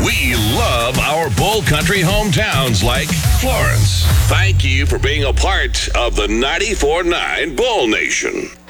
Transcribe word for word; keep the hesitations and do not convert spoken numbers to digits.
We love our Bull Country hometowns like Florence. Thank you for being a part of the ninety-four point nine Bull Nation.